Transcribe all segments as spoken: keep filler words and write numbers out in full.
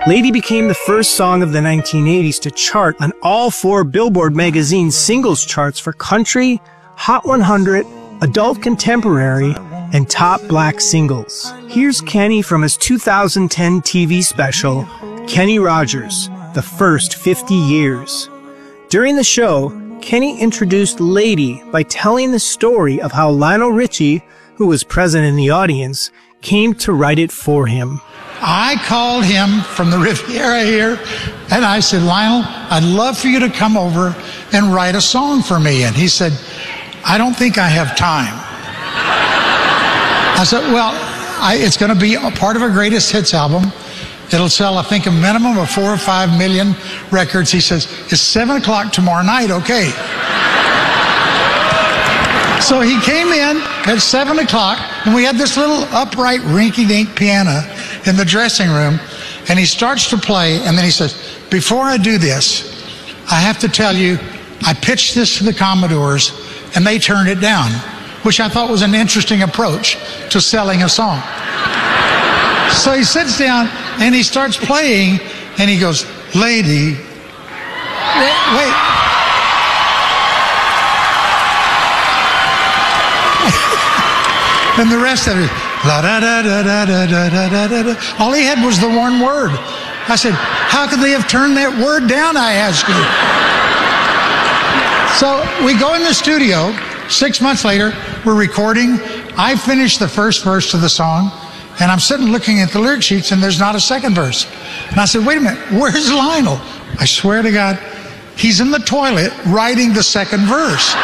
Lady became the first song of the nineteen eighties to chart on all four Billboard magazine singles charts for country, Hot one hundred, adult contemporary, and top black singles. Here's Kenny from his two thousand ten T V special, Kenny Rogers, The First fifty years. During the show, Kenny introduced Lady by telling the story of how Lionel Richie, who was present in the audience, came to write it for him. I called him from the Riviera here, and I said, Lionel, I'd love for you to come over and write a song for me. And he said, I don't think I have time. I said, well, I, it's going to be a part of a greatest hits album. It'll sell, I think, a minimum of four or five million records. He says, it's seven o'clock tomorrow night, okay. So he came in at seven o'clock, and we had this little upright rinky-dink piano in the dressing room, and he starts to play, and then he says, before I do this, I have to tell you, I pitched this to the Commodores, and they turned it down, which I thought was an interesting approach to selling a song. So he sits down, and he starts playing, and he goes, Lady, wait, wait. And the rest of it, la da da da da da da da da da. All he had was the one word. I said, how could they have turned that word down, I asked you. So we go in the studio. Six months later, we're recording. I finished the first verse to the song, and I'm sitting looking at the lyric sheets, and there's not a second verse. And I said, wait a minute, where's Lionel? I swear to God, he's in the toilet writing the second verse.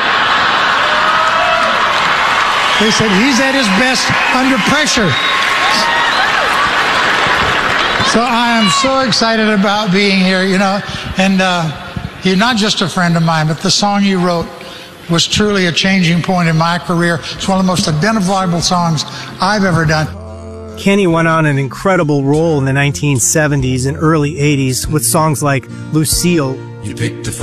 They said, he's at his best under pressure. So I am so excited about being here, you know. And uh, you're not just a friend of mine, but the song you wrote was truly a changing point in my career. It's one of the most identifiable songs I've ever done. Kenny went on an incredible role in the nineteen seventies and early eighties with songs like Lucille. You picked a